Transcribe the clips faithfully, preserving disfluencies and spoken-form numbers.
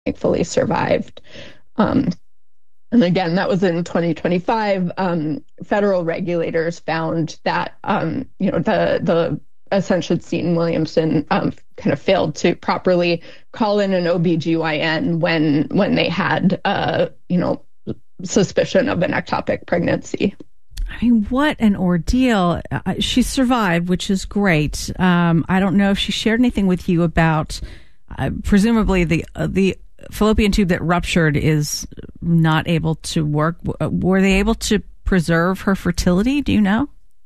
thankfully survived. Um, and again, that was in twenty twenty-five. Um, federal regulators found that, um, you know, the, the Ascension Seton Williamson um, kind of failed to properly call in an O B G Y N when, when they had, uh, you know, suspicion of an ectopic pregnancy. I mean, what an ordeal. Uh, she survived, which is great. Um, I don't know if she shared anything with you about, uh, presumably the uh, the fallopian tube that ruptured is not able to work. Were they able to preserve her fertility? Do you know?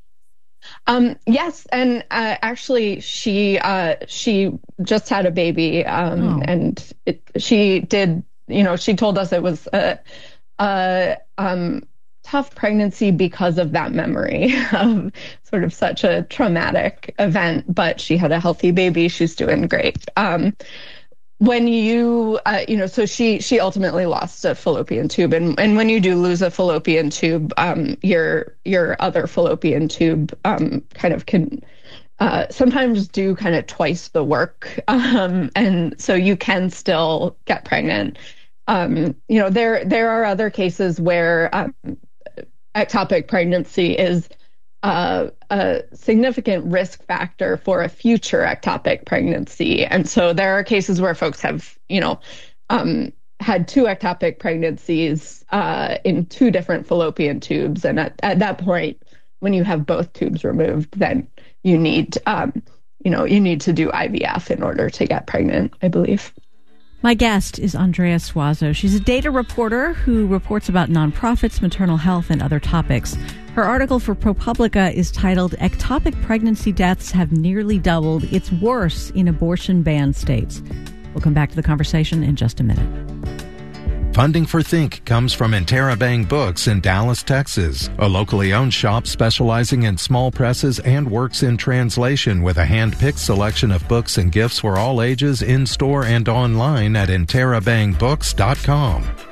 Um, yes, and uh, actually, she uh, she just had a baby, um, oh. and it, she did. You know, she told us it was a, a um, tough pregnancy because of that memory of sort of such a traumatic event. But she had a healthy baby. She's doing great. Um, When you, uh, you know, so she she ultimately lost a fallopian tube, and, and when you do lose a fallopian tube, um, your your other fallopian tube um, kind of can uh, sometimes do kind of twice the work, um, and so you can still get pregnant. Um, you know, there there are other cases where um, ectopic pregnancy is Uh, a significant risk factor for a future ectopic pregnancy. And so there are cases where folks have, you know, um, had two ectopic pregnancies uh, in two different fallopian tubes. And at, at that point, when you have both tubes removed, then you need, um, you know, you need to do I V F in order to get pregnant, I believe. My guest is Andrea Suazo. She's a data reporter who reports about nonprofits, maternal health, and other topics. Her article for ProPublica is titled, "Ectopic Pregnancy Deaths Have Nearly Doubled. It's Worse in Abortion-Banned States." We'll come back to the conversation in just a minute. Funding for Think comes from Interabang Books in Dallas, Texas, a locally owned shop specializing in small presses and works in translation with a hand-picked selection of books and gifts for all ages in-store and online at interabang books dot com.